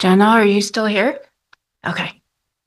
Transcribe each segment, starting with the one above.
Jenna, are you still here? Okay.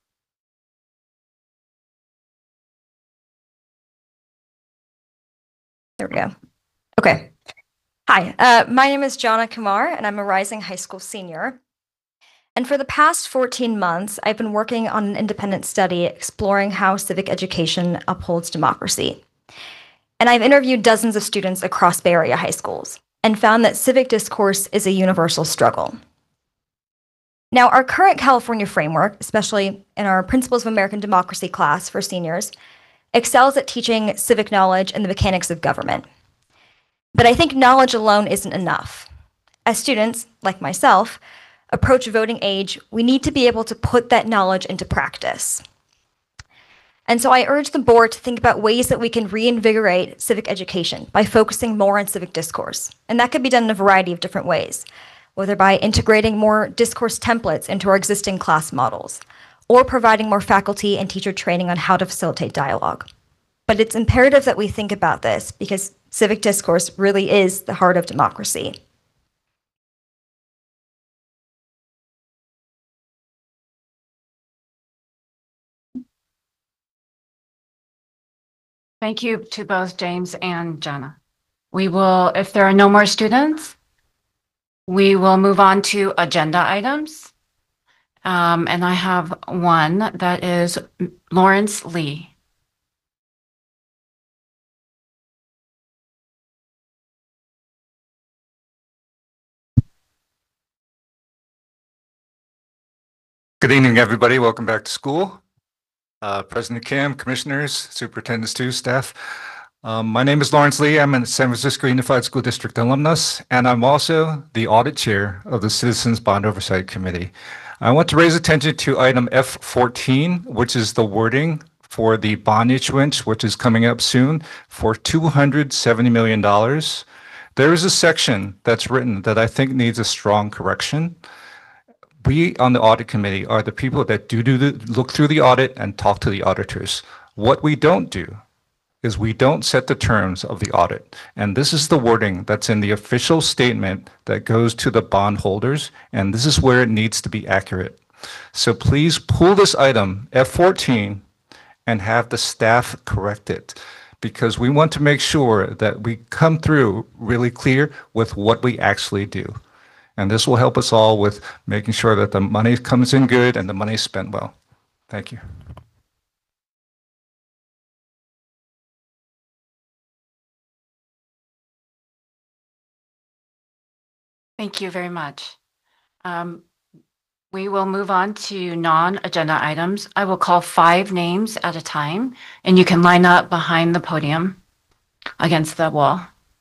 There we go. Okay. Hi, my name is Jana Kumar, and I'm a rising high school senior. And for the past 14 months, I've been working on an independent study exploring how civic education upholds democracy. And I've interviewed dozens of students across Bay Area high schools and found that civic discourse is a universal struggle. Now, our current California framework, especially in our Principles of American Democracy class for seniors, excels at teaching civic knowledge and the mechanics of government. But I think knowledge alone isn't enough. As students, like myself, approach voting age, we need to be able to put that knowledge into practice. And so I urge the board to think about ways that we can reinvigorate civic education by focusing more on civic discourse. And that could be done in a variety of different ways, whether by integrating more discourse templates into our existing class models, or providing more faculty and teacher training on how to facilitate dialogue. But it's imperative that we think about this because civic discourse really is the heart of democracy. Thank you to both James and Jenna. We will, if there are no more students, we will move on to agenda items. And I have one that is Lawrence Lee. Good evening, everybody. Welcome back to school. President Kim, commissioners, superintendents too, staff. My name is Lawrence Lee. I'm a San Francisco Unified School District alumnus, and I'm also the audit chair of the Citizens Bond Oversight Committee. I want to raise attention to item F14, which is the wording for the bond issuance, which is coming up soon for $270 million. There is a section that's written that I think needs a strong correction. We on the audit committee are the people that look through the audit and talk to the auditors. What we don't do is we don't set the terms of the audit. And this is the wording that's in the official statement that goes to the bondholders, and this is where it needs to be accurate. So please pull this item, F14, and have the staff correct it, because we want to make sure that we come through really clear with what we actually do. And this will help us all with making sure that the money comes in good and the money is spent well. Thank you. Thank you very much. We will move on to non-agenda items. I will call 5 names at a time, and you can line up behind the podium against the wall.